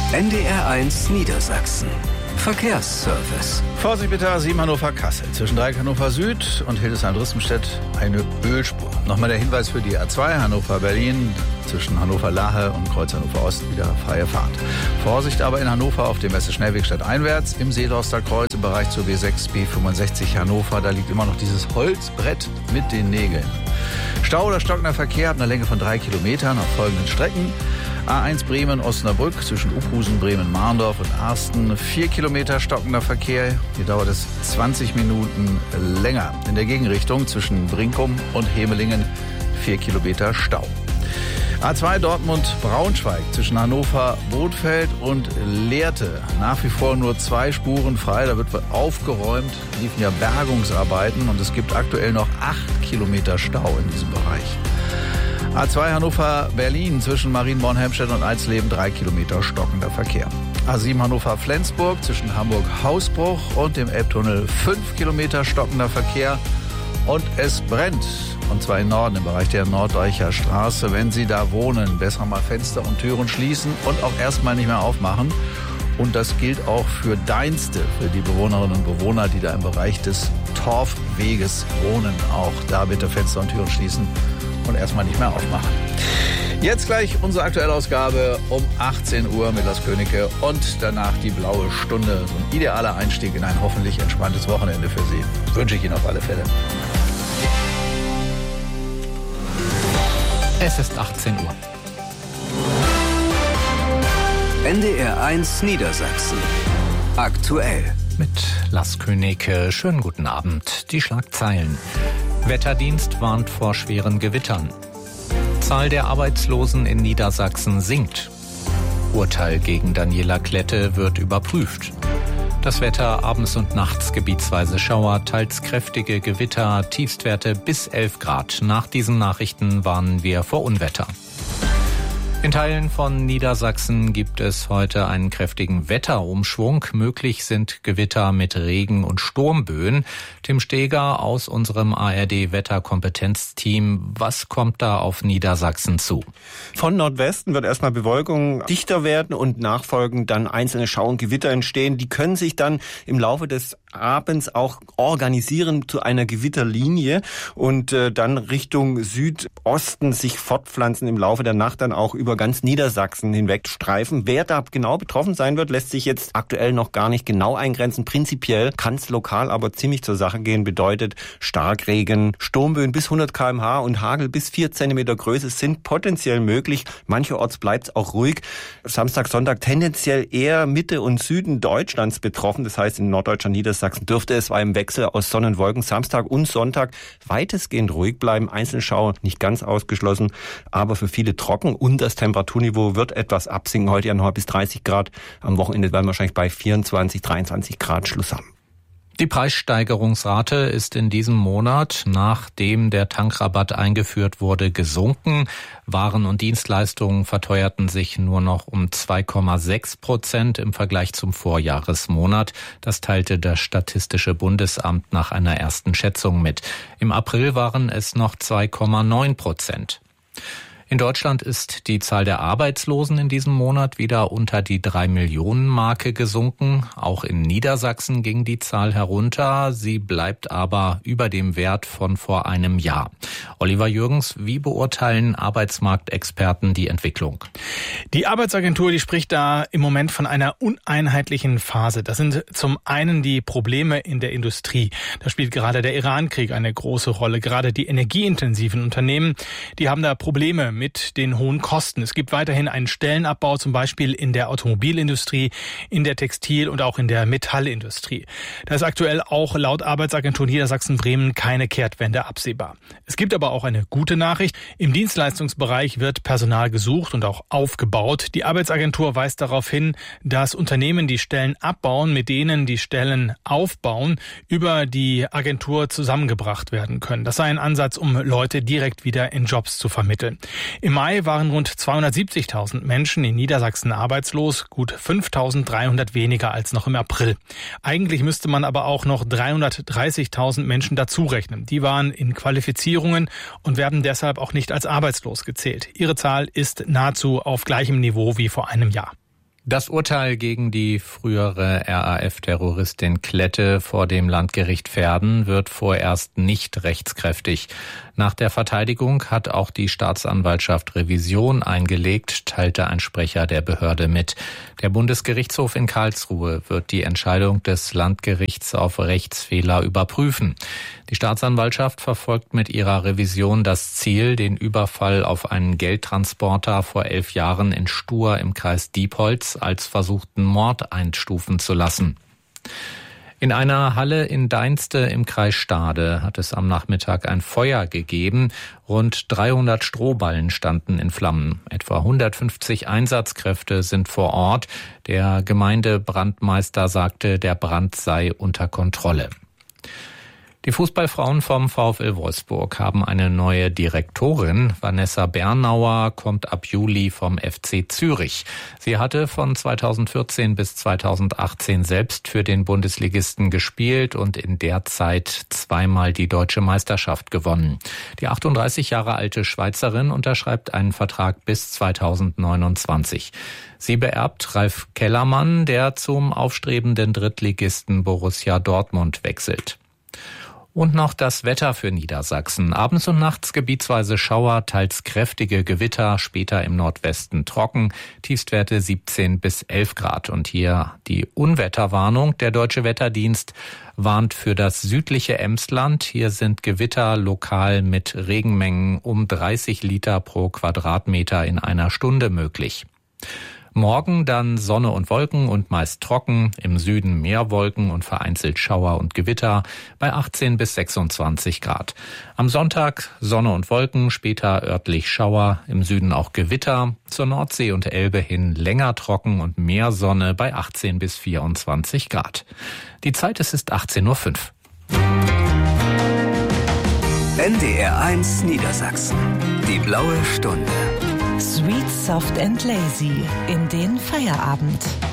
NDR1 Niedersachsen. Verkehrsservice. Vorsicht bitte, A7 Hannover-Kassel. Zwischen Dreieck Hannover Süd und Hildesheim-Drießenstedt eine Ölspur. Nochmal der Hinweis für die A2 Hannover-Berlin. Zwischen Hannover-Lahe und Kreuz Hannover-Ost wieder freie Fahrt. Vorsicht aber in Hannover auf dem Messe-Schnellweg stadteinwärts. Im Seedorster Kreuz im Bereich zur B6 B65 Hannover. Da liegt immer noch dieses Holzbrett mit den Nägeln. Stau oder stockender Verkehr hat eine Länge von 3 Kilometern auf folgenden Strecken. A1 Bremen-Osnabrück zwischen Uphusen, Bremen-Marndorf und Arsten. 4 Kilometer stockender Verkehr. Hier dauert es 20 Minuten länger. In der Gegenrichtung zwischen Brinkum und Hemelingen 4 Kilometer Stau. A2 Dortmund-Braunschweig zwischen Hannover-Bothfeld und Lehrte. Nach wie vor nur 2 Spuren frei. Da wird aufgeräumt. Liefen ja Bergungsarbeiten und es gibt aktuell noch 8 Kilometer Stau in diesem Bereich. A2 Hannover-Berlin zwischen Marienborn-Helmstedt und Eisleben 3 Kilometer stockender Verkehr. A7 Hannover-Flensburg zwischen Hamburg-Hausbruch und dem Elbtunnel 5 Kilometer stockender Verkehr. Und es brennt. Und zwar im Norden, im Bereich der Norddeutscher Straße. Wenn Sie da wohnen, besser mal Fenster und Türen schließen und auch erstmal nicht mehr aufmachen. Und das gilt auch für Deinste, für die Bewohnerinnen und Bewohner, die da im Bereich des Torfweges wohnen. Auch da bitte Fenster und Türen schließen und erstmal nicht mehr aufmachen. Jetzt gleich unsere aktuelle Ausgabe um 18 Uhr mit Lars Königke und danach die blaue Stunde. So ein idealer Einstieg in ein hoffentlich entspanntes Wochenende für Sie. Wünsche ich Ihnen auf alle Fälle. Es ist 18 Uhr. NDR1 Niedersachsen. Aktuell. Mit Lars Königke. Schönen guten Abend. Die Schlagzeilen. Wetterdienst warnt vor schweren Gewittern. Zahl der Arbeitslosen in Niedersachsen sinkt. Urteil gegen Daniela Klette wird überprüft. Das Wetter abends und nachts gebietsweise Schauer, teils kräftige Gewitter, Tiefstwerte bis 11 Grad. Nach diesen Nachrichten warnen wir vor Unwetter. In Teilen von Niedersachsen gibt es heute einen kräftigen Wetterumschwung. Möglich sind Gewitter mit Regen- und Sturmböen. Tim Steger aus unserem ARD-Wetterkompetenzteam. Was kommt da auf Niedersachsen zu? Von Nordwesten wird erstmal Bewölkung dichter werden und nachfolgend dann einzelne Schauer und Gewitter entstehen. Die können sich dann im Laufe des abends auch organisieren zu einer Gewitterlinie und dann Richtung Südosten sich fortpflanzen, im Laufe der Nacht dann auch über ganz Niedersachsen hinweg streifen. Wer da genau betroffen sein wird, lässt sich jetzt aktuell noch gar nicht genau eingrenzen. Prinzipiell kann es lokal aber ziemlich zur Sache gehen, bedeutet Starkregen, Sturmböen bis 100 km/h und Hagel bis 4 cm Größe sind potenziell möglich. Mancherorts bleibt es auch ruhig. Samstag, Sonntag tendenziell eher Mitte und Süden Deutschlands betroffen. Das heißt, in Norddeutschland, Niedersachsen dürfte es bei einem Wechsel aus Sonne und Wolken Samstag und Sonntag weitestgehend ruhig bleiben. Einzelschauer nicht ganz ausgeschlossen, aber für viele trocken und das Temperaturniveau wird etwas absinken. Heute ja noch bis 30 Grad. Am Wochenende werden wir wahrscheinlich bei 24, 23 Grad Schluss haben. Die Preissteigerungsrate ist in diesem Monat, nachdem der Tankrabatt eingeführt wurde, gesunken. Waren und Dienstleistungen verteuerten sich nur noch um 2,6% im Vergleich zum Vorjahresmonat. Das teilte das Statistische Bundesamt nach einer ersten Schätzung mit. Im April waren es noch 2,9%. In Deutschland ist die Zahl der Arbeitslosen in diesem Monat wieder unter die 3-Millionen-Marke gesunken. Auch in Niedersachsen ging die Zahl herunter. Sie bleibt aber über dem Wert von vor einem Jahr. Oliver Jürgens, wie beurteilen Arbeitsmarktexperten die Entwicklung? Die Arbeitsagentur, die spricht da im Moment von einer uneinheitlichen Phase. Das sind zum einen die Probleme in der Industrie. Da spielt gerade der Iran-Krieg eine große Rolle. Gerade die energieintensiven Unternehmen, die haben da Probleme mit den hohen Kosten. Es gibt weiterhin einen Stellenabbau, zum Beispiel in der Automobilindustrie, in der Textil- und auch in der Metallindustrie. Da ist aktuell auch laut Arbeitsagentur Niedersachsen-Bremen keine Kehrtwende absehbar. Es gibt aber auch eine gute Nachricht. Im Dienstleistungsbereich wird Personal gesucht und auch aufgebaut. Die Arbeitsagentur weist darauf hin, dass Unternehmen, die Stellen abbauen, mit denen die Stellen aufbauen, über die Agentur zusammengebracht werden können. Das sei ein Ansatz, um Leute direkt wieder in Jobs zu vermitteln. Im Mai waren rund 270.000 Menschen in Niedersachsen arbeitslos, gut 5.300 weniger als noch im April. Eigentlich müsste man aber auch noch 330.000 Menschen dazurechnen. Die waren in Qualifizierungen und werden deshalb auch nicht als arbeitslos gezählt. Ihre Zahl ist nahezu auf gleichem Niveau wie vor einem Jahr. Das Urteil gegen die frühere RAF-Terroristin Klette vor dem Landgericht Verden wird vorerst nicht rechtskräftig. Nach der Verteidigung hat auch die Staatsanwaltschaft Revision eingelegt, teilte ein Sprecher der Behörde mit. Der Bundesgerichtshof in Karlsruhe wird die Entscheidung des Landgerichts auf Rechtsfehler überprüfen. Die Staatsanwaltschaft verfolgt mit ihrer Revision das Ziel, den Überfall auf einen Geldtransporter vor 11 Jahren in Stur im Kreis Diepholz als versuchten Mord einstufen zu lassen. In einer Halle in Deinste im Kreis Stade hat es am Nachmittag ein Feuer gegeben. Rund 300 Strohballen standen in Flammen. Etwa 150 Einsatzkräfte sind vor Ort. Der Gemeindebrandmeister sagte, der Brand sei unter Kontrolle. Die Fußballfrauen vom VfL Wolfsburg haben eine neue Direktorin. Vanessa Bernauer kommt ab Juli vom FC Zürich. Sie hatte von 2014 bis 2018 selbst für den Bundesligisten gespielt und in der Zeit zweimal die deutsche Meisterschaft gewonnen. Die 38 Jahre alte Schweizerin unterschreibt einen Vertrag bis 2029. Sie beerbt Ralf Kellermann, der zum aufstrebenden Drittligisten Borussia Dortmund wechselt. Und noch das Wetter für Niedersachsen. Abends und nachts gebietsweise Schauer, teils kräftige Gewitter, später im Nordwesten trocken, Tiefstwerte 17 bis 11 Grad. Und hier die Unwetterwarnung. Der Deutsche Wetterdienst warnt für das südliche Emsland. Hier sind Gewitter lokal mit Regenmengen um 30 Liter pro Quadratmeter in einer Stunde möglich. Morgen dann Sonne und Wolken und meist trocken, im Süden mehr Wolken und vereinzelt Schauer und Gewitter bei 18 bis 26 Grad. Am Sonntag Sonne und Wolken, später örtlich Schauer, im Süden auch Gewitter, zur Nordsee und Elbe hin länger trocken und mehr Sonne bei 18 bis 24 Grad. Die Zeit ist 18:05 Uhr. NDR 1 Niedersachsen. Die blaue Stunde. Sweet, soft and lazy in den Feierabend.